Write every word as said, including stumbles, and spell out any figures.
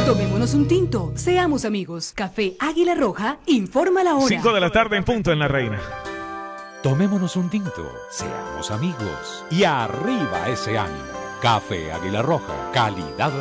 Tomémonos un tinto, seamos amigos. Café Águila Roja, informa la hora. cinco de la tarde en punto en La Reina. Tomémonos un tinto, seamos amigos y arriba ese ánimo. Café Águila Roja, calidad